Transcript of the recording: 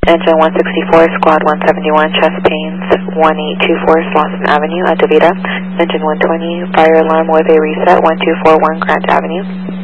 Engine 164, Squad 171, chest pains, 1824 Slauson Avenue, Adavita. Engine 120, fire alarm with a reset, 1241 Grant Avenue.